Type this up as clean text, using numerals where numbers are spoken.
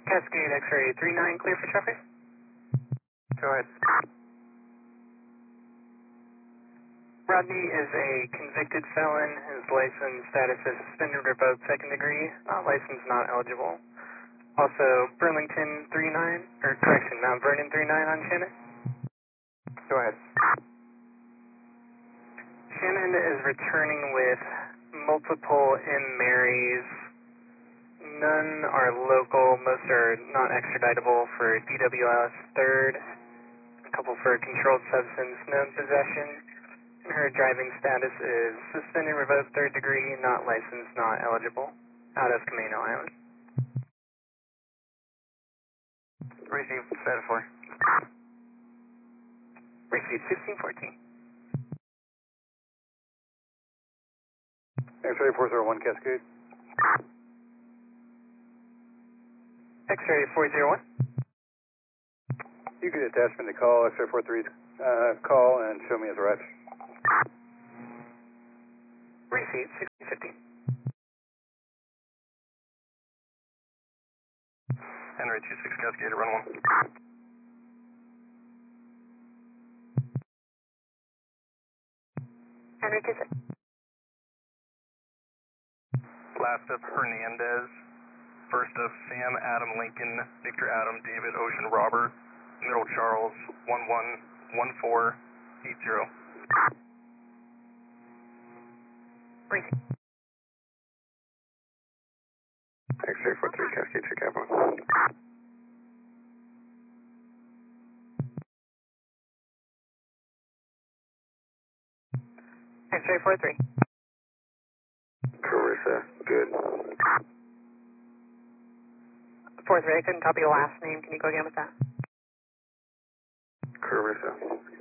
Cascade X-ray 39, clear for traffic. Go ahead. Rodney is a convicted felon. His license status is suspended, revoked, second degree. License not eligible. Also, Burlington 39, or correction, Mount Vernon 39 on Shannon. Go ahead. Shannon is returning with multiple M. Marys. None are local. Most are not extraditable for DWS third. A couple for controlled substance known possession. And her driving status is suspended, revoked, third degree, not licensed, not eligible. Out of Camino Island. Receive status 4. Receive 1614. X-ray 401 Cascade. X-ray 401. You can attach me to call, X-ray 43's call, and show me his arrival. Receive 1615. Henry 26 Cascade, run 1. Henry 26. Last of Hernandez. First of Sam, Adam, Lincoln, Victor, Adam, David, Ocean, Robert, Middle Charles, 111480. Receive. X-ray 43 Cascade, Chicago. X-ray 43. Carissa, good. 43, I couldn't copy the last name. Can you go again with that? Carissa.